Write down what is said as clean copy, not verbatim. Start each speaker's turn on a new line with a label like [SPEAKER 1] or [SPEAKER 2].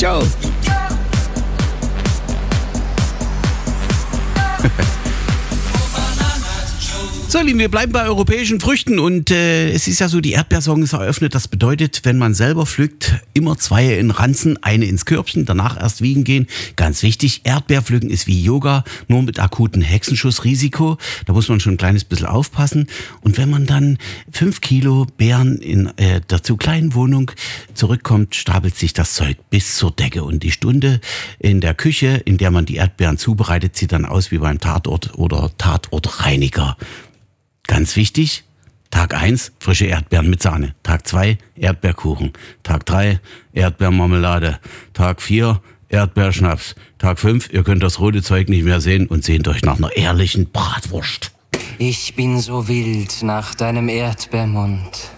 [SPEAKER 1] Ciao. So, Lieben, wir bleiben bei europäischen Früchten und es ist ja so, die Erdbeersaison ist eröffnet. Das bedeutet, wenn man selber pflückt, immer 2 in Ranzen, eine ins Körbchen, danach erst wiegen gehen. Ganz wichtig, Erdbeerpflücken ist wie Yoga, nur mit akutem Hexenschussrisiko. Da muss man schon ein kleines bisschen aufpassen. Und wenn man dann 5 Kilo Beeren in der zu kleinen Wohnung zurückkommt, stapelt sich das Zeug bis zur Decke. Und die Stunde in der Küche, in der man die Erdbeeren zubereitet, sieht dann aus wie beim Tatort oder Tatortreiniger. Ganz wichtig, Tag 1, frische Erdbeeren mit Sahne. Tag 2, Erdbeerkuchen. Tag 3, Erdbeermarmelade. Tag 4, Erdbeerschnaps. Tag 5, ihr könnt das rote Zeug nicht mehr sehen und sehnt euch nach einer ehrlichen Bratwurst.
[SPEAKER 2] Ich bin so wild nach deinem Erdbeermund.